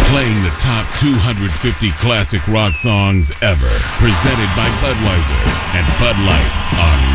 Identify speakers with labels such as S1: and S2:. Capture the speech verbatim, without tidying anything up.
S1: Playing the top two hundred fifty classic rock songs ever. Presented by Budweiser and Bud Light on